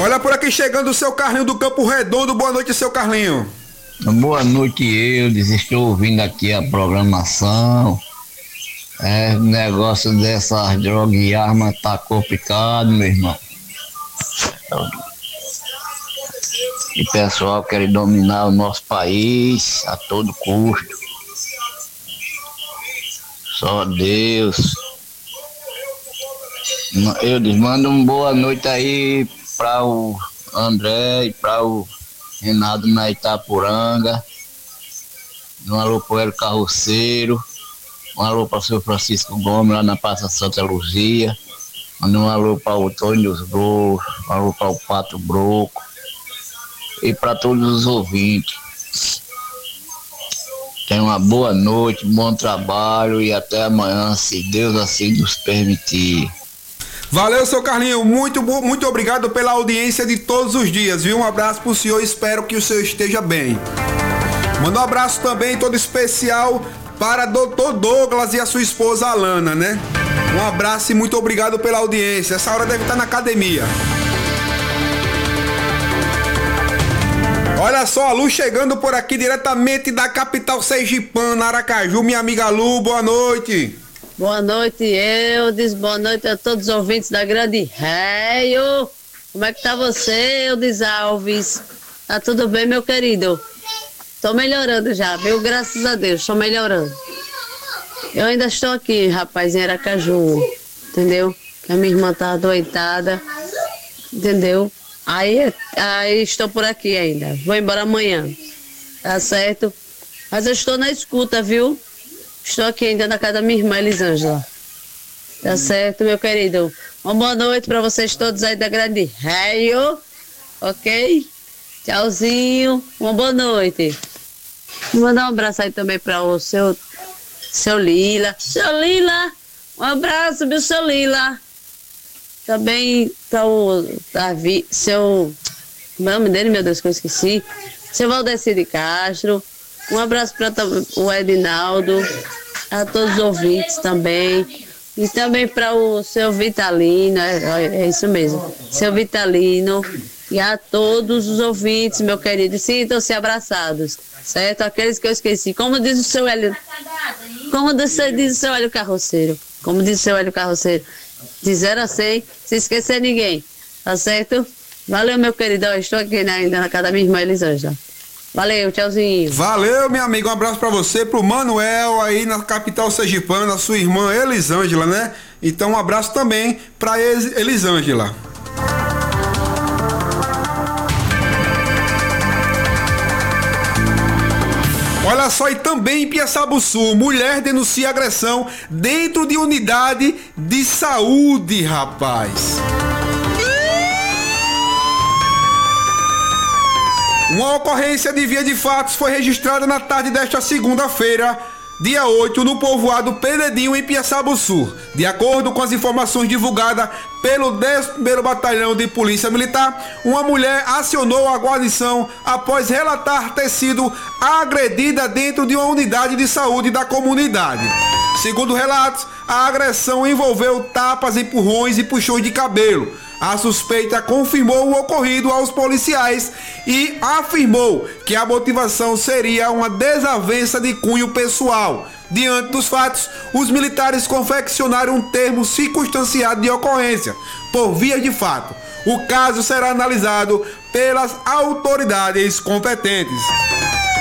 Olha por aqui chegando o seu Carlinho do Campo Redondo. Boa noite, seu Carlinho. Boa noite, Eudes. Estou ouvindo aqui a programação. O negócio dessas drogas e armas tá complicado, meu irmão. E o pessoal quer dominar o nosso país a todo custo. Só Deus. Eudes, manda uma boa noite aí para o André e para o Renato na Itapuranga. Um alô pro Hélio Carroceiro. Um alô para o seu Francisco Gomes lá na Praça Santa Luzia. Manda um alô para o Tony dos Gols. Um alô para o Pato Broco. E para todos os ouvintes. Tenha uma boa noite, bom trabalho e até amanhã, se Deus assim nos permitir. Valeu, seu Carlinho, muito obrigado pela audiência de todos os dias, viu? Um abraço pro senhor, espero que o senhor esteja bem. Manda um abraço também todo especial para Dr. Douglas e a sua esposa Alana, né? Um abraço e muito obrigado pela audiência. Essa hora deve estar na academia. Olha só, a Lu chegando por aqui diretamente da capital sergipana, Aracaju. Minha amiga Lu, boa noite. Boa noite, Eudes. Boa noite a todos os ouvintes da Grande Raio. Como é que tá você, Eudes Alves? Tá tudo bem, meu querido? Tô melhorando já, viu? Graças a Deus, tô melhorando. Eu ainda estou aqui, rapaz, em Aracaju, entendeu? A minha irmã tá adoentada, entendeu? Aí estou por aqui ainda. Vou embora amanhã, tá certo? Mas eu estou na escuta, viu? Estou aqui ainda na casa da minha irmã Elisângela. Tá certo, meu querido? Uma boa noite para vocês todos aí da Grande Raio, ok? Tchauzinho, uma boa noite. Vou mandar um abraço aí também para o seu Lila. Seu Lila, um abraço, meu seu Lila. Também para o Davi, como é o nome dele, meu Deus, que eu esqueci. Seu Valdeci de Castro. Um abraço para o Edinaldo, a todos os ouvintes também. E também para o seu Vitalino, é isso mesmo, seu Vitalino. E a todos os ouvintes, meu querido, sintam-se abraçados, certo? Aqueles que eu esqueci. Como diz o seu Hélio, diz o seu Hélio Carroceiro, de 0 a 100, se esquecer ninguém, tá certo? Valeu, meu querido, eu estou aqui ainda na casa da minha irmã Elisângela. Valeu, tchauzinho. Valeu, meu amigo, um abraço pra você, pro Manuel aí na capital sergipana, sua irmã Elisângela, né? Então um abraço também pra Elisângela. Olha só, e também em Piaçabuçu, mulher denuncia agressão dentro de unidade de saúde, rapaz. Uma ocorrência de via de fatos foi registrada na tarde desta segunda-feira, dia 8, no povoado Penedinho, em Piaçabuçu. De acordo com as informações divulgadas pelo 11º Batalhão de Polícia Militar, uma mulher acionou a guarnição após relatar ter sido agredida dentro de uma unidade de saúde da comunidade. Segundo relatos, a agressão envolveu tapas, empurrões e puxões de cabelo. A suspeita confirmou o ocorrido aos policiais e afirmou que a motivação seria uma desavença de cunho pessoal. Diante dos fatos, os militares confeccionaram um termo circunstanciado de ocorrência, por via de fato. O caso será analisado pelas autoridades competentes.